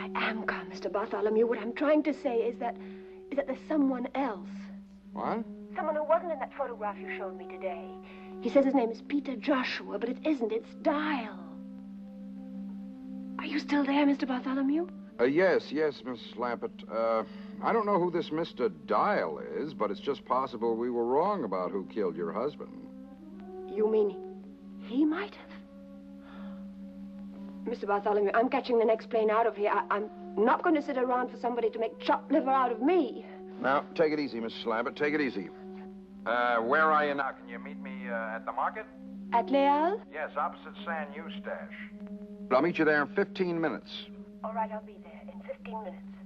I am calm, Mr. Bartholomew. What I'm trying to say is that there's someone else. What? Someone who wasn't in that photograph you showed me today. He says his name is Peter Joshua, but it isn't. It's Dial. Are you still there, Mr. Bartholomew? Yes, Miss Lampett. I don't know who this Mr. Dial is, but it's just possible we were wrong about who killed your husband. You mean he might have? Mr. Bartholomew, I'm catching the next plane out of here. I'm not going to sit around for somebody to make chopped liver out of me. Now, take it easy, Miss Lampett. Take it easy. Where are you now? Can you meet me at the market? At Leal? Yes, opposite San Eustache. I'll meet you there in 15 minutes. All right, I'll be there in 15 minutes.